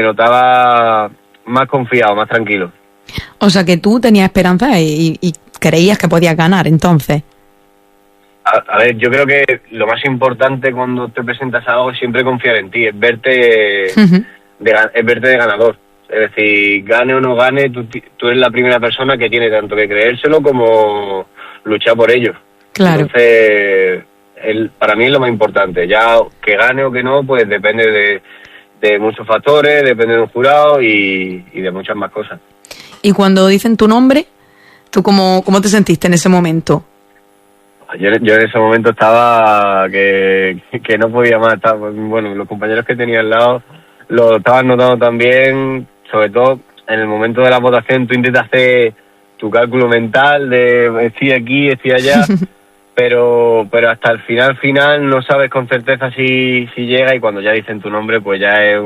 notaba más confiado, más tranquilo. O sea que tú tenías esperanza y creías que podías ganar, entonces. A ver, yo creo que lo más importante cuando te presentas a algo es siempre confiar en ti, es verte, es verte de ganador. Es decir, gane o no gane, tú eres la primera persona que tiene tanto que creérselo como luchar por ello. Claro. Entonces, para mí es lo más importante. Ya que gane o que no, pues depende de muchos factores, depende de un jurado y de muchas más cosas. Y cuando dicen tu nombre, ¿tú cómo te sentiste en ese momento? Yo en ese momento estaba que no podía más. Bueno, los compañeros que tenía al lado lo estaban notando también. Sobre todo en el momento de la votación tú intentas hacer tu cálculo mental de estoy aquí, estoy allá, pero hasta el final no sabes con certeza si llega, y cuando ya dicen tu nombre pues ya es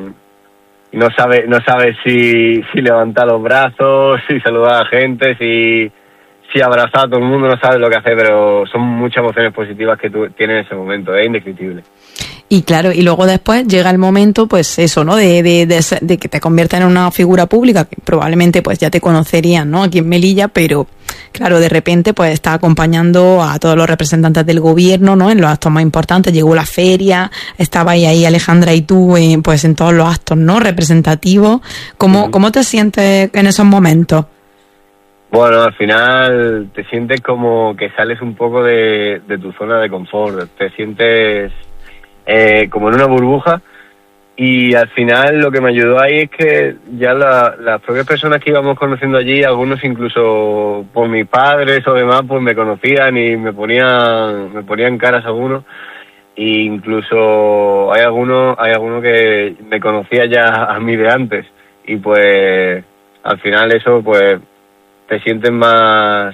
no sabes si levantar los brazos, si saludar a la gente, si abrazar a todo el mundo, no sabes lo que hacer, pero son muchas emociones positivas que tú tienes en ese momento, es indescriptible. Y claro, y luego después llega el momento, pues eso, ¿no? De que te conviertas en una figura pública, que probablemente pues ya te conocerían, ¿no? Aquí en Melilla, pero claro, de repente pues está acompañando a todos los representantes del gobierno, ¿no? En los actos más importantes, llegó la feria, estabais ahí Alejandra y tú, pues en todos los actos, ¿no? Representativos. ¿Cómo te sientes en esos momentos? Bueno, al final te sientes como que sales un poco de tu zona de confort, te sientes como en una burbuja, y al final lo que me ayudó ahí es que ya las propias personas que íbamos conociendo allí, algunos incluso por mis padres o demás, pues me conocían y me ponían caras algunos, e incluso hay alguno que me conocía ya a mí de antes, y pues al final eso pues te sientes más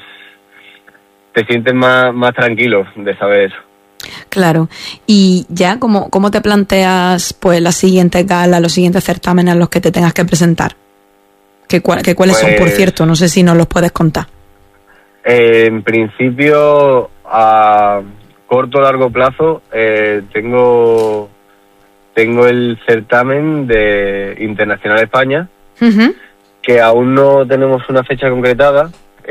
tranquilo de saber eso. Claro. Y ya, ¿cómo te planteas pues las siguientes galas, los siguientes certámenes a los que te tengas que presentar? ¿Cuáles son, por cierto? No sé si nos los puedes contar. En principio, a corto o largo plazo, tengo el certamen de Internacional España, que aún no tenemos una fecha concretada.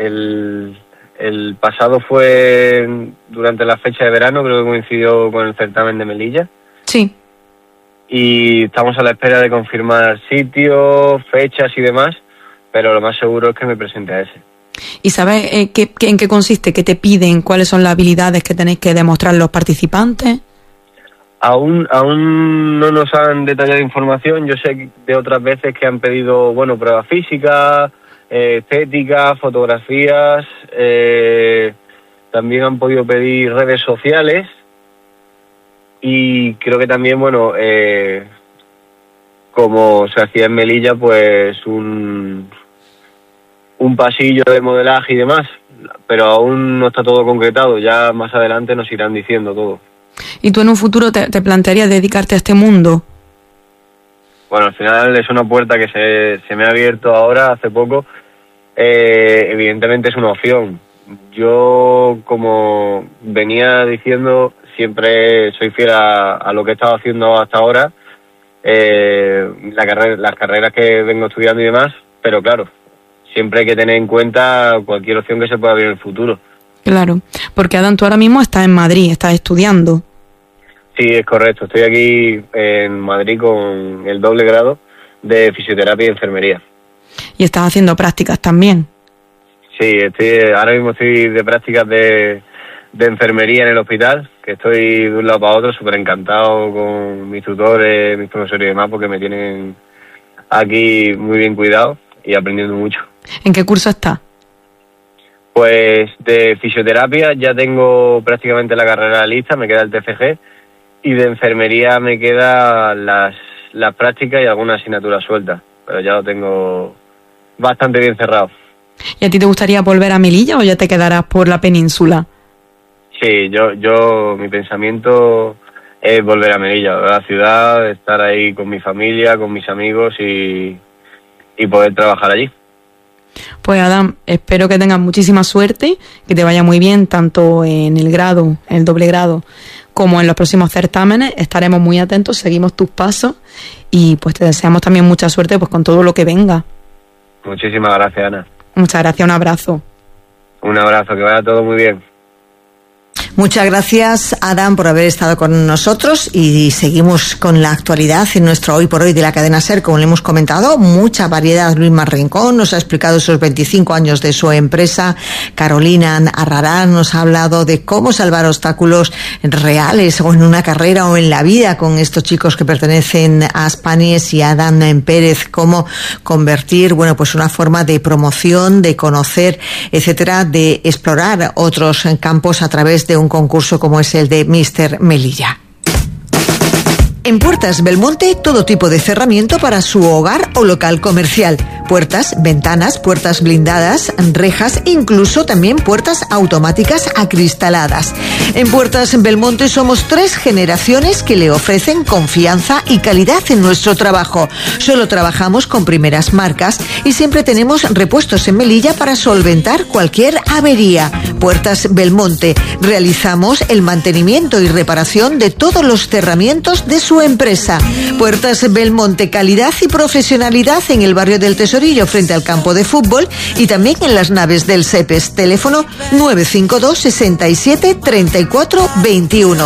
El pasado fue durante la fecha de verano, creo que coincidió con el certamen de Melilla. Sí. Y estamos a la espera de confirmar sitios, fechas y demás, pero lo más seguro es que me presente a ese. ¿Y sabes en qué consiste? ¿Qué te piden? ¿Cuáles son las habilidades que tenéis que demostrar los participantes? Aún no nos han detallado información. Yo sé de otras veces que han pedido, pruebas físicas, estética, fotografías, también han podido pedir redes sociales, y creo que también, como se hacía en Melilla, pues un pasillo de modelaje y demás, pero aún no está todo concretado, ya más adelante nos irán diciendo todo. ¿Y tú en un futuro te plantearías dedicarte a este mundo? Bueno, al final es una puerta que se me ha abierto ahora, hace poco. Evidentemente es una opción. Yo, como venía diciendo, siempre soy fiel a lo que he estado haciendo hasta ahora, las carreras que vengo estudiando y demás, pero claro, siempre hay que tener en cuenta cualquier opción que se pueda abrir en el futuro. Claro, porque Adán, tú ahora mismo estás en Madrid, estás estudiando. Sí, es correcto, estoy aquí en Madrid con el doble grado de fisioterapia y enfermería. ¿Y estás haciendo prácticas también? Sí, ahora mismo estoy de prácticas de enfermería en el hospital, que estoy de un lado para otro, súper encantado con mis tutores, mis profesores y demás, porque me tienen aquí muy bien cuidado y aprendiendo mucho. ¿En qué curso estás? Pues de fisioterapia ya tengo prácticamente la carrera lista, me queda el TFG, y de enfermería me quedan las prácticas y algunas asignaturas sueltas, pero ya lo tengo bastante bien cerrado. ¿Y a ti te gustaría volver a Melilla o ya te quedarás por la península? Sí, yo mi pensamiento es volver a Melilla, a la ciudad, estar ahí con mi familia, con mis amigos y poder trabajar allí. Pues Adán, espero que tengas muchísima suerte, que te vaya muy bien tanto en el grado, en el doble grado, como en los próximos certámenes. Estaremos muy atentos, seguimos tus pasos y pues te deseamos también mucha suerte pues con todo lo que venga. Muchísimas gracias, Ana. Muchas gracias, un abrazo. Un abrazo, que vaya todo muy bien. Muchas gracias, Adam, por haber estado con nosotros, y seguimos con la actualidad en nuestro Hoy por Hoy de la cadena SER. Como le hemos comentado, mucha variedad. Luisma Rincón nos ha explicado esos 25 años de su empresa. Carolina Arrarán nos ha hablado de cómo salvar obstáculos reales o en una carrera o en la vida con estos chicos que pertenecen a Spanies, y Adam Pérez, cómo convertir, bueno, pues una forma de promoción, de conocer, etcétera, de explorar otros campos a través de un concurso como es el de Mr. Melilla. En Puertas Belmonte, todo tipo de cerramiento para su hogar o local comercial. Puertas, ventanas, puertas blindadas, rejas, incluso también puertas automáticas acristaladas. En Puertas Belmonte somos 3 generaciones que le ofrecen confianza y calidad en nuestro trabajo. Solo trabajamos con primeras marcas y siempre tenemos repuestos en Melilla para solventar cualquier avería. Puertas Belmonte. Realizamos el mantenimiento y reparación de todos los cerramientos de su empresa. Puertas Belmonte, calidad y profesionalidad en el barrio del Tesorillo frente al campo de fútbol y también en las naves del SEPES. Teléfono 952 67 34 21.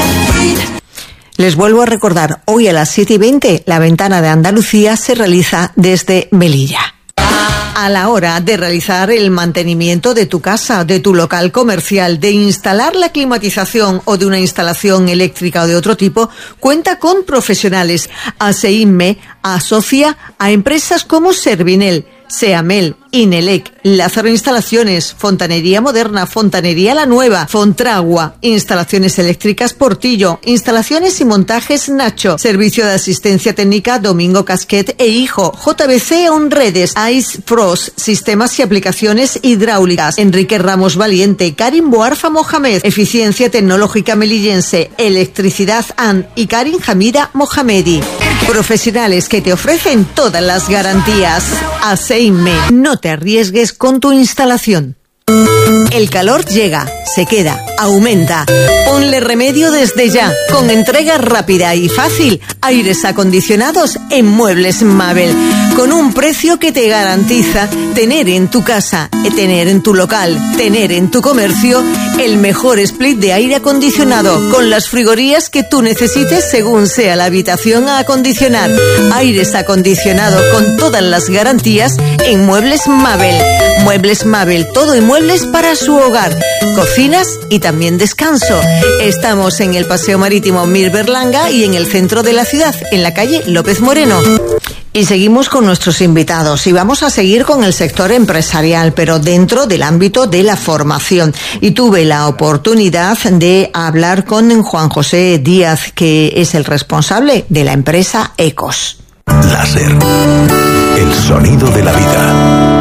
Les vuelvo a recordar, hoy a las 7:20 la ventana de Andalucía se realiza desde Melilla. A la hora de realizar el mantenimiento de tu casa, de tu local comercial, de instalar la climatización o de una instalación eléctrica o de otro tipo, cuenta con profesionales. ASEINME asocia a empresas como Servinel, Seamel, Inelec, Lázaro Instalaciones, Fontanería Moderna, Fontanería La Nueva, Fontragua, Instalaciones Eléctricas Portillo, Instalaciones y Montajes Nacho, Servicio de Asistencia Técnica Domingo Casquet e Hijo, JBC Onredes, Ice Frost, Sistemas y Aplicaciones Hidráulicas, Enrique Ramos Valiente, Karim Boarfa Mohamed, Eficiencia Tecnológica Melillense, Electricidad AN y Karim Hamida Mohamedi. Profesionales que te ofrecen todas las garantías. ASEINME, no te arriesgues con tu instalación. El calor llega, se queda, aumenta. Ponle remedio desde ya, con entrega rápida y fácil. Aires acondicionados en Muebles Mabel, con un precio que te garantiza tener en tu casa, tener en tu local, tener en tu comercio el mejor split de aire acondicionado, con las frigorías que tú necesites según sea la habitación a acondicionar. Aires acondicionados con todas las garantías en Muebles Mabel. Muebles Mabel, todo en muebles para su hogar, cocinas y también descanso. Estamos en el Paseo Marítimo Mir Berlanga y en el centro de la ciudad, en la calle López Moreno. Y seguimos con nuestros invitados y vamos a seguir con el sector empresarial, pero dentro del ámbito de la formación. Y tuve la oportunidad de hablar con Juan José Díaz, que es el responsable de la empresa Ecos. Láser, el sonido de la vida.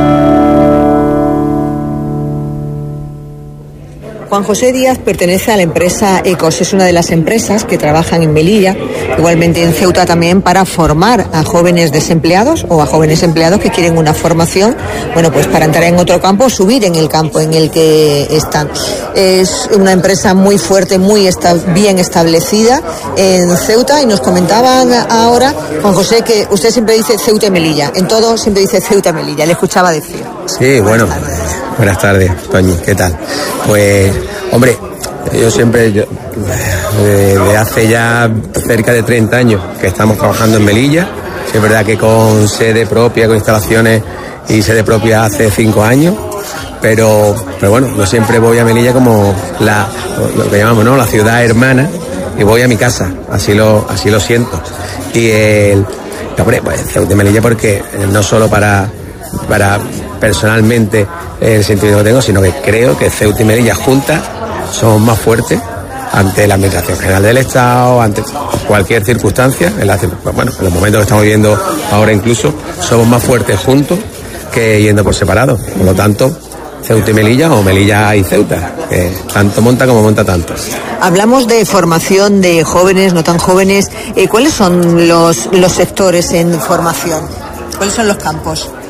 Juan José Díaz pertenece a la empresa Ecos, es una de las empresas que trabajan en Melilla, igualmente en Ceuta también, para formar a jóvenes desempleados o a jóvenes empleados que quieren una formación, bueno, pues para entrar en otro campo, subir en el campo en el que están. Es una empresa muy fuerte, muy bien establecida en Ceuta, y nos comentaban ahora, Juan José, que usted siempre dice Ceuta y Melilla, en todo siempre dice Ceuta y Melilla, le escuchaba decir. Sí, bueno, buenas tardes, Toñi, ¿qué tal? Pues, hombre, yo siempre, desde hace ya cerca de 30 años que estamos trabajando en Melilla. Es verdad que con sede propia, con instalaciones y sede propia hace 5 años, pero bueno, yo siempre voy a Melilla como lo que llamamos, ¿no?, la ciudad hermana, y voy a mi casa, así lo siento. Y hombre, pues Ceuta y Melilla, porque no solo para personalmente el sentido que tengo, sino que creo que Ceuta y Melilla juntas somos más fuertes ante la Administración General del Estado, ante cualquier circunstancia. En los momentos que estamos viviendo ahora incluso, somos más fuertes juntos que yendo por separado. Por lo tanto, Ceuta y Melilla, o Melilla y Ceuta, que tanto monta como monta tanto. Hablamos de formación de jóvenes, no tan jóvenes. ¿Cuáles son los sectores en formación? ¿Cuáles son los campos?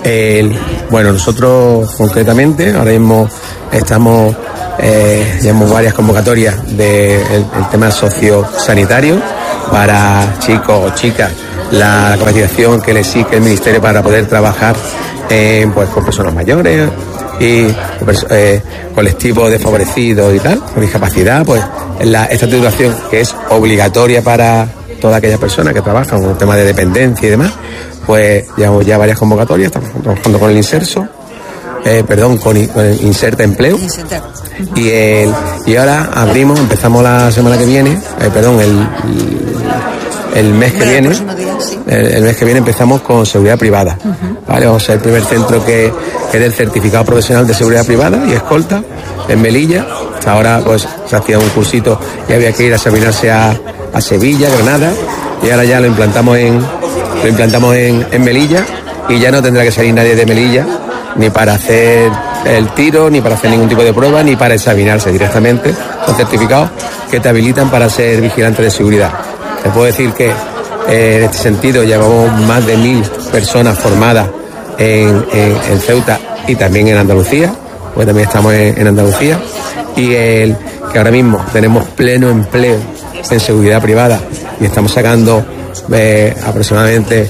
Bueno, nosotros concretamente ahora mismo estamos, llevamos varias convocatorias del tema sociosanitario para chicos o chicas, la capacitación que le exige el Ministerio para poder trabajar pues con personas mayores y colectivos desfavorecidos y tal, con discapacidad, pues esta titulación que es obligatoria para todas aquellas personas que trabajan con el tema de dependencia y demás, pues llevamos ya varias convocatorias, estamos trabajando con el Inserso, con el Inserta Empleo. Y ahora empezamos la semana que viene, el mes que viene, el mes que viene empezamos con seguridad privada. ¿Vale? Vamos a ser el primer centro que es del certificado profesional de seguridad privada y escolta en Melilla. Hasta ahora pues se hacía un cursito y había que ir a examinarse a Sevilla, Granada, y ahora ya lo implantamos en Melilla, y ya no tendrá que salir nadie de Melilla ni para hacer el tiro, ni para hacer ningún tipo de prueba, ni para examinarse directamente. Son certificados que te habilitan para ser vigilante de seguridad. Te puedo decir que en este sentido llevamos más de 1.000 personas formadas en Ceuta y también en Andalucía, pues también estamos en Andalucía, y que ahora mismo tenemos pleno empleo en seguridad privada y estamos sacando aproximadamente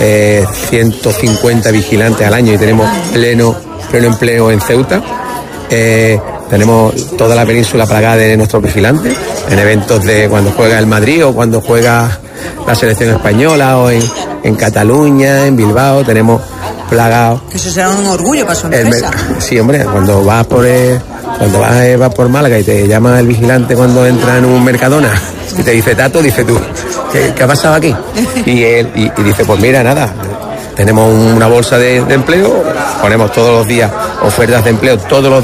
150 vigilantes al año, y tenemos pleno empleo en Ceuta. Tenemos toda la península plagada de nuestros vigilantes en eventos de cuando juega el Madrid o cuando juega la selección española, o en Cataluña, en Bilbao, tenemos plagados. Eso será un orgullo para su empresa. Sí, hombre, cuando vas por Málaga y te llama el vigilante cuando entra en un Mercadona y te dice Tato, dice tú, ¿qué ha pasado aquí? Y dice, pues mira, nada, tenemos una bolsa de empleo, ponemos todos los días ofertas de empleo,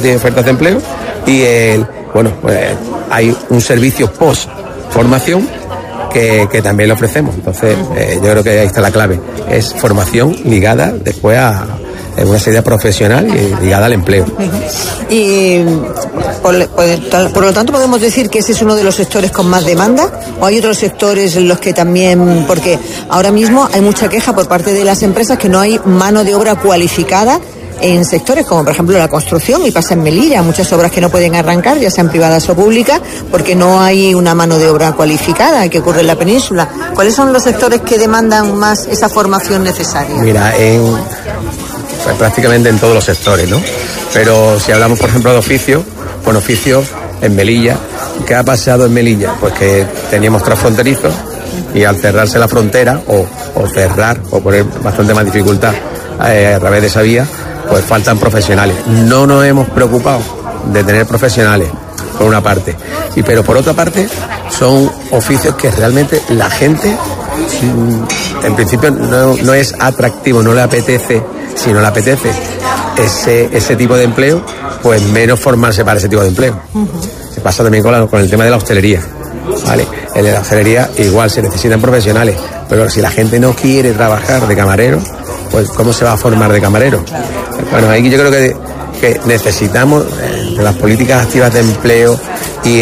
y pues hay un servicio post formación que también lo ofrecemos. Entonces yo creo que ahí está la clave, es formación ligada después a una serie profesional y ligada al empleo. Y por lo tanto podemos decir que ese es uno de los sectores con más demanda, o hay otros sectores en los que también, porque ahora mismo hay mucha queja por parte de las empresas que no hay mano de obra cualificada en sectores como por ejemplo la construcción, y pasa en Melilla, muchas obras que no pueden arrancar, ya sean privadas o públicas, porque no hay una mano de obra cualificada que ocurre en la península. ¿Cuáles son los sectores que demandan más esa formación necesaria? Mira, prácticamente en todos los sectores, ¿no? Pero si hablamos, por ejemplo, de oficios en Melilla, ¿qué ha pasado en Melilla? Pues que teníamos transfronterizos, y al cerrarse la frontera, o cerrar, o poner bastante más dificultad a través de esa vía, pues faltan profesionales. No nos hemos preocupado de tener profesionales, por una parte, pero por otra parte son oficios que realmente la gente en principio no es atractivo, no le apetece. Si no le apetece ese tipo de empleo, pues menos formarse para ese tipo de empleo. Se pasa también con el tema de la hostelería, ¿vale? En la hostelería igual se necesitan profesionales, pero si la gente no quiere trabajar de camarero, pues ¿cómo se va a formar de camarero? Bueno, ahí yo creo que necesitamos de las políticas activas de empleo y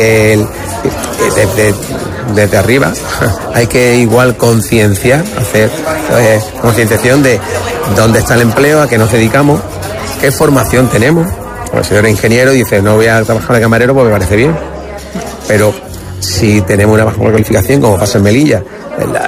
desde arriba hay que igual concienciar, hacer concienciación de dónde está el empleo, a qué nos dedicamos, qué formación tenemos. El señor ingeniero dice, no voy a trabajar de camarero, pues me parece bien, pero si tenemos una baja cualificación, como pasa en Melilla,